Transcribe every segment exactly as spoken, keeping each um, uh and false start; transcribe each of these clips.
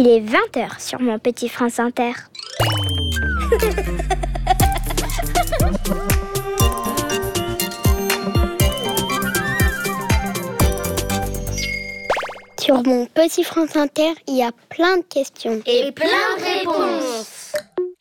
Il est vingt heures sur mon petit France Inter. Sur mon petit France Inter, il y a plein de questions. Et plein de réponses.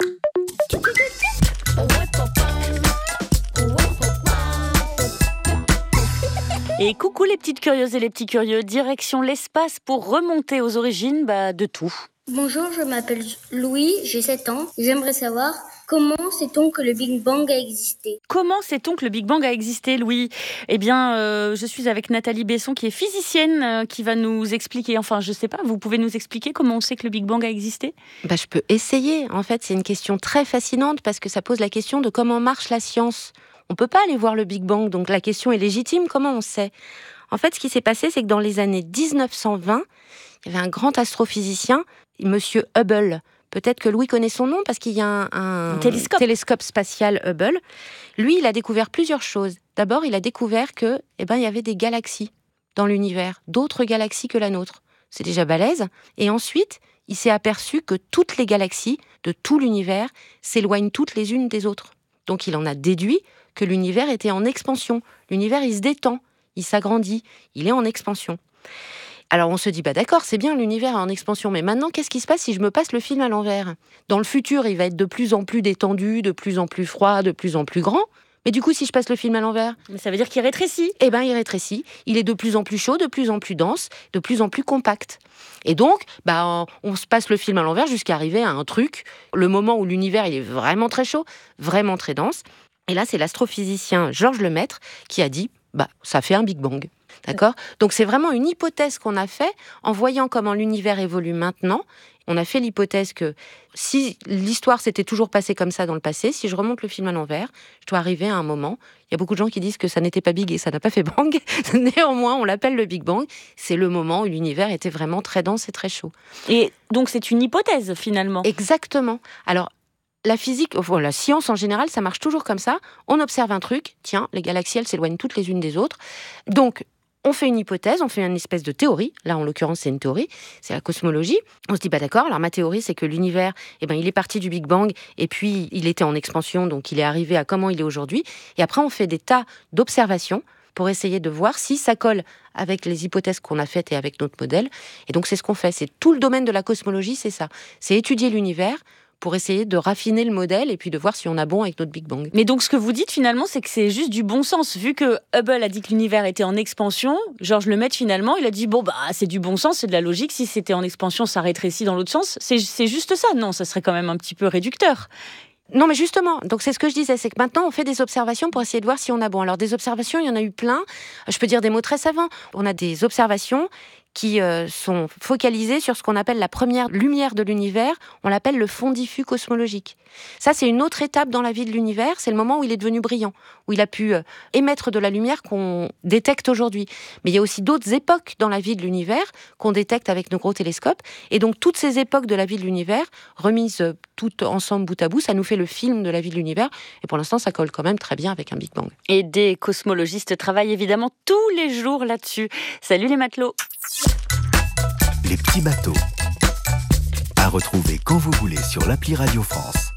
Et coucou les petites curieuses et les petits curieux, direction l'espace pour remonter aux origines bah, de tout. Bonjour, je m'appelle Louis, j'ai sept ans. J'aimerais savoir comment sait-on que le Big Bang a existé ? Comment sait-on que le Big Bang a existé, Louis ? Eh bien, euh, je suis avec Nathalie Besson qui est physicienne, euh, qui va nous expliquer, enfin je sais pas, vous pouvez nous expliquer comment on sait que le Big Bang a existé ? Bah, je peux essayer. En fait, c'est une question très fascinante parce que ça pose la question de comment marche la science. On ne peut pas aller voir le Big Bang, donc la question est légitime, comment on sait ? En fait, ce qui s'est passé, c'est que dans les années dix-neuf cent vingt, il y avait un grand astrophysicien, Monsieur Hubble. Peut-être que Louis connaît son nom parce qu'il y a un, un, un télescope. télescope spatial Hubble. Lui, il a découvert plusieurs choses. D'abord, il a découvert que, eh ben, il y avait des galaxies dans l'univers, d'autres galaxies que la nôtre. C'est déjà balèze. Et ensuite, il s'est aperçu que toutes les galaxies de tout l'univers s'éloignent toutes les unes des autres. Donc, il en a déduit que l'univers était en expansion. L'univers, il se détend, il s'agrandit, il est en expansion. Alors on se dit, bah d'accord, c'est bien, l'univers est en expansion, mais maintenant, qu'est-ce qui se passe si je me passe le film à l'envers ? Dans le futur, il va être de plus en plus détendu, de plus en plus froid, de plus en plus grand. Mais du coup, si je passe le film à l'envers, mais ça veut dire qu'il rétrécit. Eh ben, il rétrécit. Il est de plus en plus chaud, de plus en plus dense, de plus en plus compact. Et donc, bah, on se passe le film à l'envers jusqu'à arriver à un truc, le moment où l'univers il est vraiment très chaud, vraiment très dense. Et là, c'est l'astrophysicien Georges Lemaître qui a dit, bah, ça fait un Big Bang. D'accord ? Donc, c'est vraiment une hypothèse qu'on a fait en voyant comment l'univers évolue maintenant. On a fait l'hypothèse que si l'histoire s'était toujours passée comme ça dans le passé, si je remonte le film à l'envers, je dois arriver à un moment. Il y a beaucoup de gens qui disent que ça n'était pas big et ça n'a pas fait bang. Néanmoins, on l'appelle le Big Bang. C'est le moment où l'univers était vraiment très dense et très chaud. Et donc, c'est une hypothèse, finalement. Exactement. Alors, la physique, enfin, la science en général, ça marche toujours comme ça. On observe un truc, tiens, les galaxies, elles s'éloignent toutes les unes des autres. Donc, on fait une hypothèse, on fait une espèce de théorie. Là, en l'occurrence, c'est une théorie, c'est la cosmologie. On se dit, bah d'accord, alors ma théorie, c'est que l'univers, eh ben, il est parti du Big Bang, et puis il était en expansion, donc il est arrivé à comment il est aujourd'hui. Et après, on fait des tas d'observations pour essayer de voir si ça colle avec les hypothèses qu'on a faites et avec notre modèle. Et donc, c'est ce qu'on fait. C'est tout le domaine de la cosmologie, c'est ça. C'est étudier l'univers pour essayer de raffiner le modèle et puis de voir si on a bon avec notre Big Bang. Mais donc, ce que vous dites, finalement, c'est que c'est juste du bon sens. Vu que Hubble a dit que l'univers était en expansion, Georges Lemaître, finalement, il a dit, bon, bah, c'est du bon sens, c'est de la logique. Si c'était en expansion, ça rétrécit dans l'autre sens. C'est, c'est juste ça. Non, ça serait quand même un petit peu réducteur. Non, mais justement, donc c'est ce que je disais, c'est que maintenant, on fait des observations pour essayer de voir si on a bon. Alors, des observations, il y en a eu plein. Je peux dire des mots très savants. On a des observations qui euh, sont focalisées sur ce qu'on appelle la première lumière de l'univers. On l'appelle le fond diffus cosmologique. Ça, c'est une autre étape dans la vie de l'univers. C'est le moment où il est devenu brillant, où il a pu euh, émettre de la lumière qu'on détecte aujourd'hui. Mais il y a aussi d'autres époques dans la vie de l'univers qu'on détecte avec nos gros télescopes. Et donc, toutes ces époques de la vie de l'univers, remises euh, toutes ensemble bout à bout, ça nous fait le film de la vie de l'univers. Et pour l'instant, ça colle quand même très bien avec un Big Bang. Et des cosmologistes travaillent évidemment tous les jours là-dessus. Salut les matelots. Les petits bateaux. À retrouver quand vous voulez sur l'appli Radio France.